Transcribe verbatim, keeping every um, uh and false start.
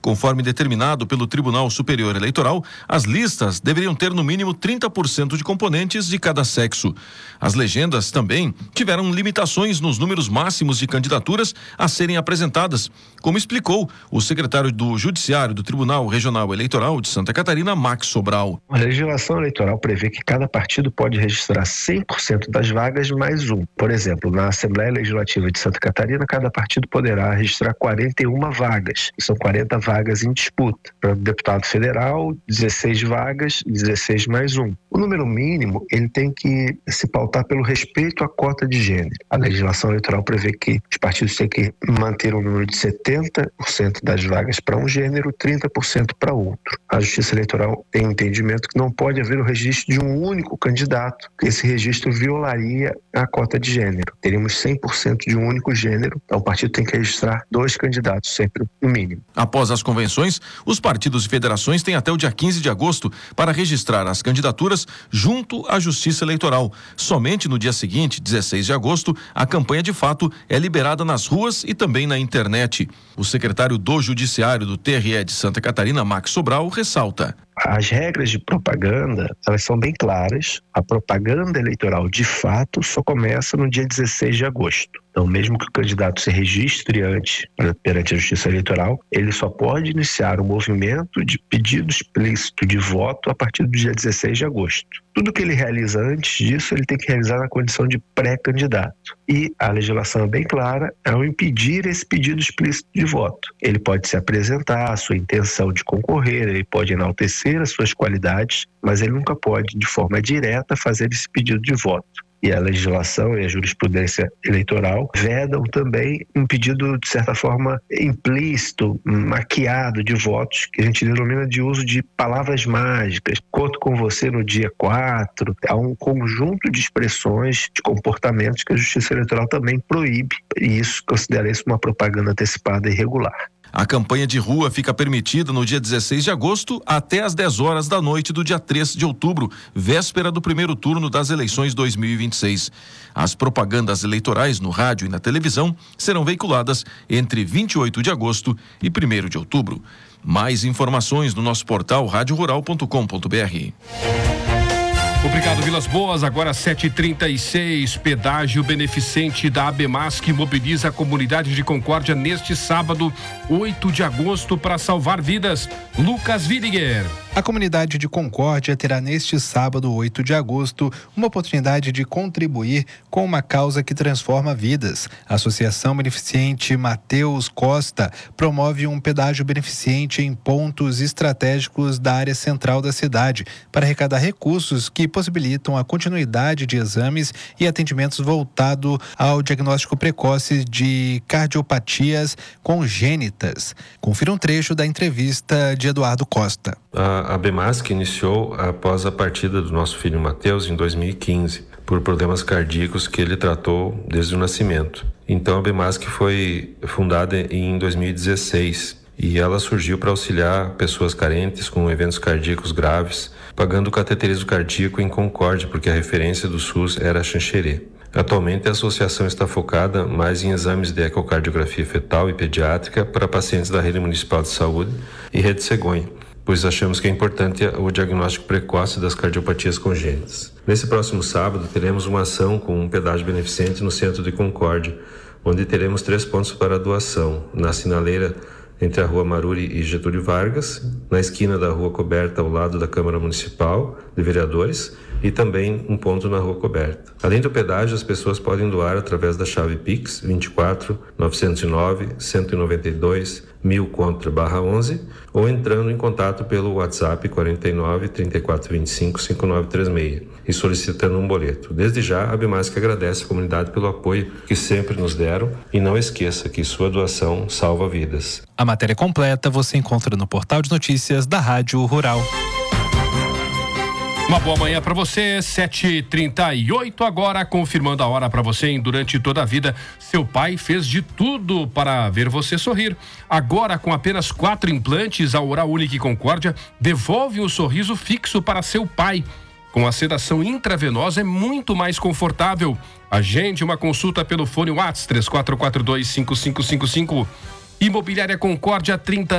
Conforme determinado pelo Tribunal Superior Eleitoral, as listas deveriam ter no mínimo trinta por cento de componentes de cada sexo. As legendas também tiveram limitações nos números máximos de candidaturas a serem apresentadas, como explicou o secretário do Judiciário do Tribunal Regional Eleitoral de Santa Catarina, Max Sobral. A legislação eleitoral prevê que cada partido pode registrar cem por cento das vagas mais um. Por exemplo, na Assembleia Legislativa de Santa Catarina, cada partido poderá registrar quarenta e uma vagas. São quarenta vagas em disputa. Para o deputado federal, dezesseis vagas, dezesseis mais um. O número mínimo, ele tem que se pautar pelo respeito à cota de gênero. A legislação eleitoral prevê que os partidos têm que manter um número de setenta por cento das vagas para um gênero, trinta por cento para outro. A Justiça Eleitoral tem um entendimento que não pode haver o registro de um único candidato, que esse registro violaria a cota de gênero. Teríamos cem por cento de um único gênero, então o partido tem que registrar dois candidatos, sempre no mínimo. Após as convenções, os partidos e federações têm até o dia quinze de agosto para registrar as candidaturas junto à Justiça Eleitoral. Somente no dia seguinte, dezesseis de agosto, a campanha de fato é liberada nas ruas e também na internet. O secretário do Judiciário do T R E de Santa Catarina, Max Sobral, ressalta. As regras de propaganda, elas são bem claras. A propaganda eleitoral, de fato, só começa no dia dezesseis de agosto. Então, mesmo que o candidato se registre antes perante a Justiça Eleitoral, ele só pode iniciar o movimento de pedido explícito de voto a partir do dia dezesseis de agosto. Tudo que ele realiza antes disso, ele tem que realizar na condição de pré-candidato. E a legislação é bem clara ao impedir esse pedido explícito de voto. Ele pode se apresentar, a sua intenção de concorrer, ele pode enaltecer as suas qualidades, mas ele nunca pode, de forma direta, fazer esse pedido de voto. E a legislação e a jurisprudência eleitoral vedam também um pedido, de certa forma, implícito, maquiado de votos, que a gente denomina de uso de palavras mágicas. Conto com você no dia quatro. Há um conjunto de expressões, de comportamentos que a Justiça Eleitoral também proíbe, e isso considera isso uma propaganda antecipada e irregular. A campanha de rua fica permitida no dia dezesseis de agosto até às dez horas da noite do dia três de outubro, véspera do primeiro turno das eleições dois mil e vinte e seis. As propagandas eleitorais no rádio e na televisão serão veiculadas entre vinte e oito de agosto e primeiro de outubro. Mais informações no nosso portal rádio rural ponto com ponto br. Obrigado, Vilas Boas. Agora sete e trinta e seis, pedágio beneficente da ABEMAS que mobiliza a comunidade de Concórdia neste sábado, oito de agosto, para salvar vidas. Lucas Williger. A comunidade de Concórdia terá neste sábado, oito de agosto, uma oportunidade de contribuir com uma causa que transforma vidas. A Associação Beneficente Mateus Costa promove um pedágio beneficente em pontos estratégicos da área central da cidade para arrecadar recursos que possibilitam a continuidade de exames e atendimentos voltado ao diagnóstico precoce de cardiopatias congênitas. Confira um trecho da entrevista de Eduardo Costa. A ABEMAS que iniciou após a partida do nosso filho Mateus em dois mil e quinze, por problemas cardíacos que ele tratou desde o nascimento. Então a ABEMAS que foi fundada em dois mil e dezesseis e ela surgiu para auxiliar pessoas carentes com eventos cardíacos graves, pagando o cateterismo cardíaco em Concórdia, porque a referência do SUS era Xanxerê. Atualmente a associação está focada mais em exames de ecocardiografia fetal e pediátrica para pacientes da Rede Municipal de Saúde e Rede Cegonha, pois achamos que é importante o diagnóstico precoce das cardiopatias congênitas. Nesse próximo sábado, teremos uma ação com um pedágio beneficente no centro de Concórdia, onde teremos três pontos para doação: na sinaleira entre a Rua Maruri e Getúlio Vargas, na esquina da Rua Coberta ao lado da Câmara Municipal de Vereadores e também um ponto na Rua Coberta. Além do pedágio, as pessoas podem doar através da chave Pix vinte e quatro, novecentos e nove, cento e noventa e dois, mil contra barra onze ou entrando em contato pelo WhatsApp quarenta e nove, trinta e quatro vinte e cinco, cinquenta e nove trinta e seis e solicitando um boleto. Desde já, a ABEMAS que agradece a comunidade pelo apoio que sempre nos deram e não esqueça que sua doação salva vidas. A matéria completa você encontra no portal de notícias da Rádio Rural. Uma boa manhã para você, sete e trinta e oito agora, confirmando a hora para você. Em durante toda a vida, seu pai fez de tudo para ver você sorrir. Agora, com apenas quatro implantes, a Oral Unique Concórdia devolve o sorriso fixo para seu pai. Com a sedação intravenosa é muito mais confortável. Agende uma consulta pelo fone WhatsApp três quatro quatro dois, cinco cinco cinco cinco. Imobiliária Concórdia, trinta